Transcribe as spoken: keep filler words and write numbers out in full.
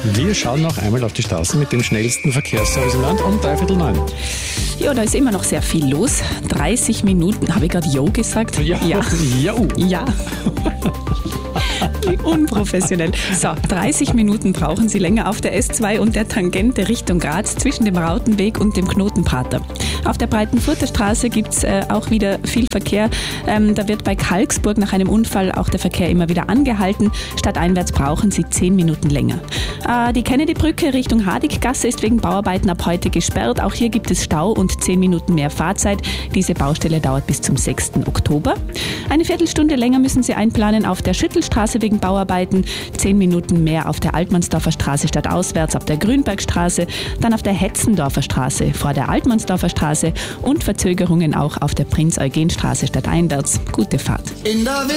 Wir schauen noch einmal auf die Straßen mit den schnellsten Verkehrsservice im Land um dreiviertel neun. Ja, da ist immer noch sehr viel los. dreißig Minuten, habe ich gerade Jo gesagt? Ja. Ja. Ja. Ja. Wie unprofessionell. So, dreißig Minuten brauchen Sie länger auf der S zwei und der Tangente Richtung Graz zwischen dem Rautenweg und dem Knotenpater. Auf der Breitenfurter Straße gibt es äh, auch wieder viel Verkehr. Ähm, da wird bei Kalksburg nach einem Unfall auch der Verkehr immer wieder angehalten. Stadteinwärts brauchen Sie zehn Minuten länger. Äh, die Kennedy-Brücke Richtung Hadiggasse ist wegen Bauarbeiten ab heute gesperrt. Auch hier gibt es Stau und zehn Minuten mehr Fahrzeit. Diese Baustelle dauert bis zum sechsten Oktober. Eine Viertelstunde länger müssen Sie einplanen auf der Schüttelstraße wegen Bauarbeiten, zehn Minuten mehr auf der Altmannsdorfer Straße stadtauswärts, auf der Grünbergstraße, dann auf der Hetzendorfer Straße vor der Altmannsdorfer Straße und Verzögerungen auch auf der Prinz-Eugen-Straße stadteinwärts. Gute Fahrt.